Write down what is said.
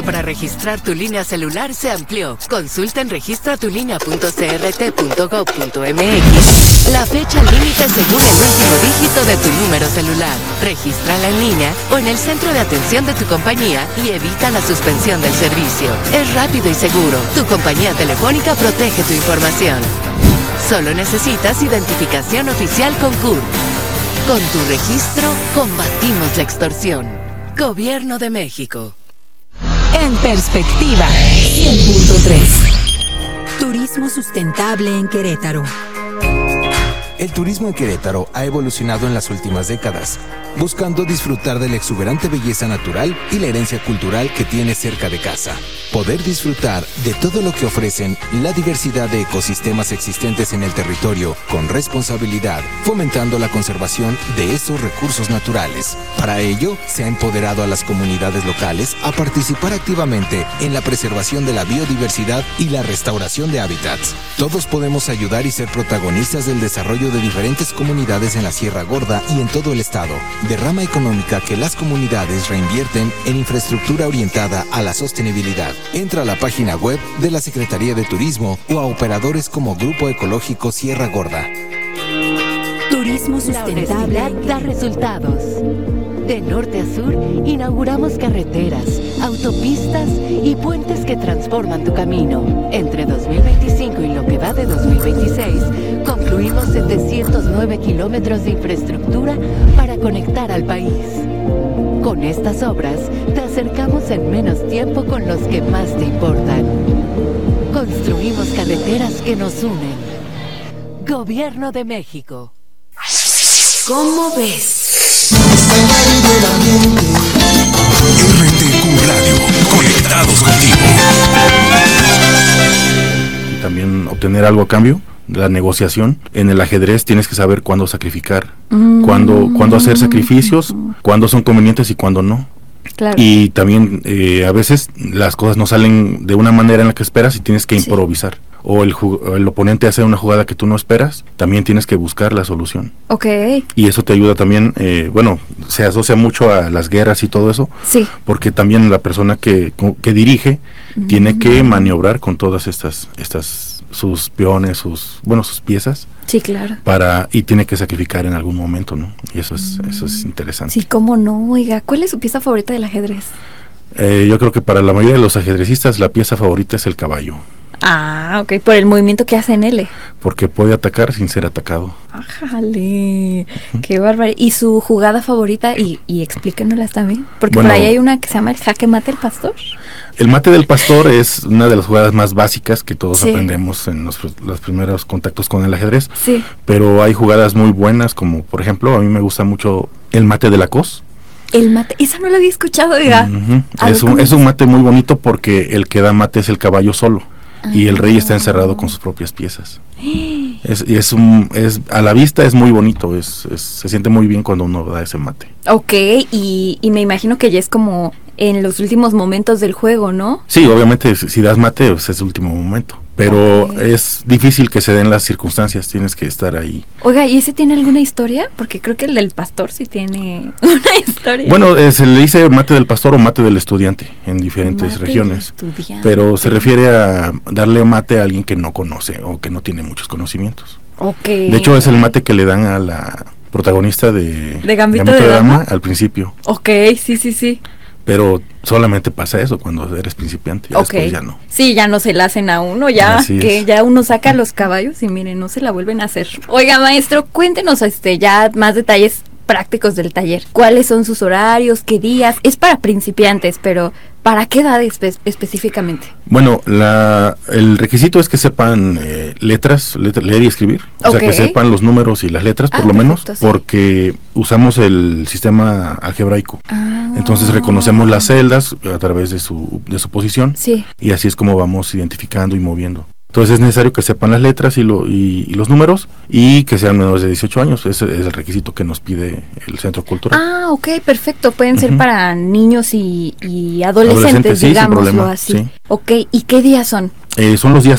para registrar tu línea celular se amplió. Consulta en registratulinea.crt.gov.mx la fecha límite según el último dígito de tu número celular. Regístrala en línea o en el centro de atención de tu compañía y evita la suspensión del servicio. Es rápido y seguro. Tu compañía telefónica protege tu información. Solo necesitas identificación oficial con CURP. Con tu registro, combatimos la extorsión. Gobierno de México. En perspectiva, 100.3. Turismo sustentable en Querétaro. El turismo en Querétaro ha evolucionado en las últimas décadas, buscando disfrutar de la exuberante belleza natural y la herencia cultural que tiene cerca de casa. Poder disfrutar de todo lo que ofrecen la diversidad de ecosistemas existentes en el territorio con responsabilidad, fomentando la conservación de esos recursos naturales. Para ello, se ha empoderado a las comunidades locales a participar activamente en la preservación de la biodiversidad y la restauración de hábitats. Todos podemos ayudar y ser protagonistas del desarrollo de diferentes comunidades en la Sierra Gorda y en todo el estado. Derrama económica que las comunidades reinvierten en infraestructura orientada a la sostenibilidad. Entra a la página web de la Secretaría de Turismo o a operadores como Grupo Ecológico Sierra Gorda. Turismo sustentable da resultados. De norte a sur, inauguramos carreteras, autopistas y puentes que transforman tu camino. Entre 2025 y lo que va de 2026, concluimos 709 kilómetros de infraestructura para conectar al país. Con estas obras, te acercamos en menos tiempo con los que más te importan. Construimos carreteras que nos unen. Gobierno de México. ¿Cómo ves? RTQ Radio, conectados contigo. Y también obtener algo a cambio, la negociación. En el ajedrez tienes que saber cuándo sacrificar, cuándo hacer sacrificios, cuándo son convenientes y cuándo no. Claro. Y también a veces las cosas no salen de una manera en la que esperas y tienes que improvisar. O el oponente hace una jugada que tú no esperas, también tienes que buscar la solución. Ok. Y eso te ayuda también, se asocia mucho a las guerras y todo eso, sí, porque también la persona que dirige tiene que maniobrar con todas estas sus peones, sus piezas. Sí, claro. Y tiene que sacrificar en algún momento, ¿no? Y eso es interesante. Sí, cómo no, oiga, ¿cuál es su pieza favorita del ajedrez? Yo creo que para la mayoría de los ajedrecistas la pieza favorita es el caballo. Ah, ok, por el movimiento que hace en L. Porque puede atacar sin ser atacado. ¡Ájale! ¡Qué bárbaro! ¿Y su jugada favorita? Y explíquenoslas también. Porque por ahí hay una que se llama el jaque mate del pastor. El mate del pastor es una de las jugadas más básicas que todos aprendemos en los primeros contactos con el ajedrez. Sí. Pero hay jugadas muy buenas, como por ejemplo, a mí me gusta mucho el mate de la cos. El mate, esa no la había escuchado, oiga. Es un mate muy bonito porque el que da mate es el caballo solo. Y el rey está encerrado con sus propias piezas. A la vista es muy bonito, se siente muy bien cuando uno da ese mate. Ok, y me imagino que ya es como en los últimos momentos del juego, ¿no? Sí, obviamente si das mate es el último momento, pero es difícil que se den las circunstancias, tienes que estar ahí. Oiga, ¿y ese tiene alguna historia? Porque creo que el del pastor sí tiene una historia. Bueno, se le dice mate del pastor o mate del estudiante en diferentes regiones, pero se refiere a darle mate a alguien que no conoce o que no tiene muchos conocimientos. Okay. De hecho, es el mate que le dan a la protagonista de Gambito de Dama al principio. Ok, sí. Pero solamente pasa eso cuando eres principiante, después ya no. Sí, ya no se la hacen a uno, ya uno saca los caballos y miren, no se la vuelven a hacer. Oiga, maestro, cuéntenos ya más detalles prácticos del taller. ¿Cuáles son sus horarios? ¿Qué días? Es para principiantes, pero ¿para qué edad específicamente? Bueno, el requisito es que sepan leer y escribir. O sea, que sepan los números y las letras, por lo menos, porque usamos el sistema algebraico. Entonces reconocemos las celdas a través de su posición. Sí. Y así es como vamos identificando y moviendo. Entonces es necesario que sepan las letras y los números y que sean menores de 18 años. Ese es el requisito que nos pide el Centro Cultural. Ah, ok, perfecto. Pueden ser para niños y adolescentes, digámoslo así. Sí. Ok, ¿y qué días son? Son los días